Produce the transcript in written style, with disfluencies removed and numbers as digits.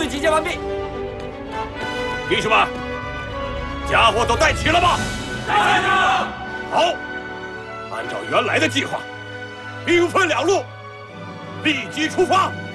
队集结完毕。 弟兄们，家伙都带齐了吗？ 带齐了。 好，按照原来的计划，兵分两路，立即出发。